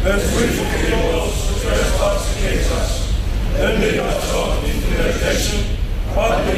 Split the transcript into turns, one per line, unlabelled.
as we forgive those who trespass against us. And lead us not into temptation, but